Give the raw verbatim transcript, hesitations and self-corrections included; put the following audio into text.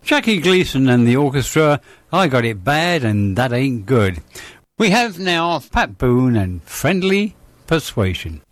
Jackie Gleason and the orchestra, I Got It Bad and That Ain't Good. We have now Pat Boone and Friendly Persuasion.